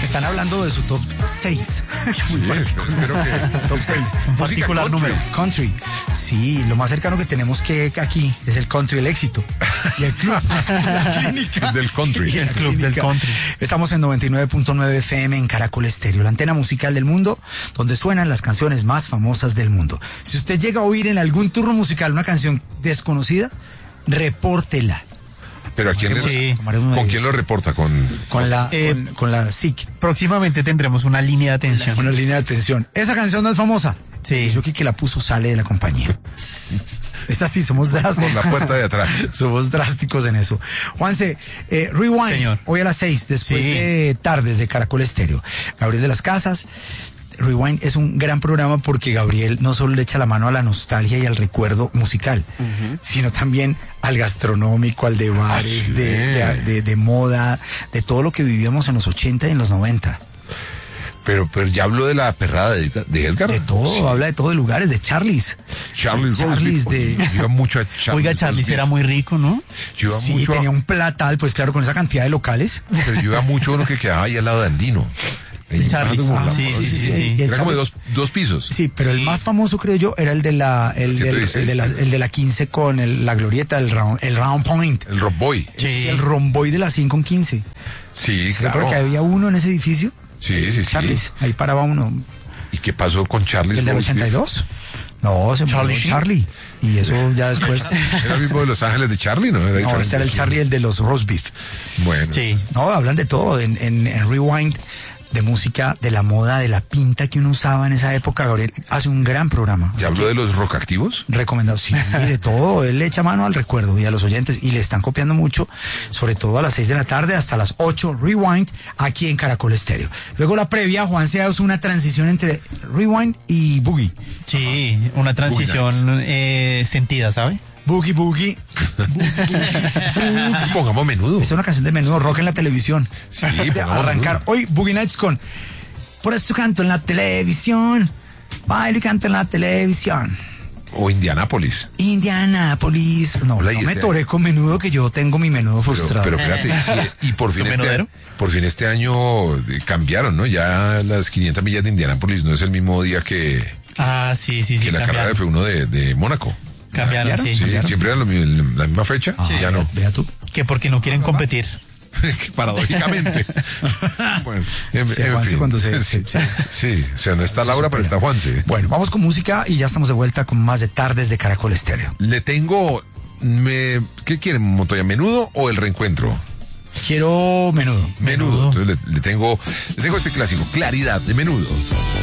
Están hablando de su top 6. Sí, espero que Top 6. un Particular número. Country. Sí, lo más cercano que tenemos que aquí es el country, el éxito. Y el club. La clínica. del country. Y el club del country. Estamos en 99.9 FM en Caracol Estéreo, la antena musical del mundo, donde suenan las canciones más famosas del mundo. Si usted llega a oír en algún turno musical una canción desconocida, repórtela. Pero ¿a quién Sí. ¿con quién lo reporta? Con Con la SIC. Próximamente tendremos una línea de atención. Una línea de atención. Esa canción no es famosa. Sí. Y yo que la puso sale de la compañía. Es así, somos drásticos. por la puerta de atrás. Somos drásticos en eso. Juanse, Rewind, Señor. hoy a las 6, después Sí. de tardes de Caracol Estéreo. Gabriel de las Casas. Rewind es un gran programa porque Gabriel no solo le echa la mano a la nostalgia y al recuerdo musical, sino también al gastronómico, al de bares, sí. de moda, de todo lo que vivíamos en los 80 y en los 90. Pero ya habló de la perrada de Edgar. De todo, habla de todo, de lugares, de Charlie's. Charlie's de... Yo iba mucho a Charlie's. Oiga, Charlie era muy rico, ¿no? Yo iba Sí, mucho tenía un platal, pues claro, con esa cantidad de locales. pero yo iba mucho a uno que quedaba ahí al lado de Andino. Charlie's. Sí. Y el Era como de Charlie's- dos pisos. Sí, pero el más famoso, creo yo, era el de la 15 con la glorieta, el round point. El Rock Boy. Sí, el romboy de la 5 con 15. Sí, ¿Se claro. acuerda que había uno en ese edificio? Sí. Charlie's, ahí paraba uno. ¿Y qué pasó con Charlie? ¿El del 82? No, se murió Charlie. Y eso ya después... Era el mismo de Los Ángeles de Charlie, ¿no? Era No, diferente. este era el Charlie, el de los roast beef. Bueno. Sí. No, hablan de todo. En Rewind, de música, de la moda, de la pinta que uno usaba en esa época. Gabriel hace un gran programa. ¿Ya habló de los rock activos? Recomendado, sí, de todo. Él le echa mano al recuerdo y a los oyentes y le están copiando mucho, sobre todo a las 6 de la tarde hasta las 8, Rewind, aquí en Caracol Estéreo. Luego la previa, Juan se hace una transición entre Rewind y Boogie. Sí, una transición sentida, ¿sabe? Boogie, Boogie. Pongamos Menudo. Es una canción de Menudo, rock en la televisión. Sí, De pongamos arrancar Menudo. hoy Boogie Nights con Por eso canto en la televisión, bailo y canto en la televisión. O Indianápolis. Indianápolis. No, Hola, no ¿y me este? toré con Menudo, que yo tengo mi Menudo frustrado. Pero espérate, y por fin ¿Su este menudero? año, cambiaron, ¿no? Ya las 500 millas de Indianápolis no es el mismo día que Sí, la carrera de cambiaron. F1 de Mónaco. Cambiaron, sí. Sí, siempre era la misma fecha, ya no. Vea tú. Que porque no quieren competir. Paradójicamente. Bueno, en Juanse fin. cuando se- Sí, o sea, no está Laura, pero está Juanse. Bueno, vamos con música y ya estamos de vuelta con más de tardes de Caracol Estéreo. Le tengo, ¿qué quieren, Montoya? ¿Menudo o el reencuentro? Quiero Menudo. Menudo. Entonces le tengo este clásico, Claridad de Menudo.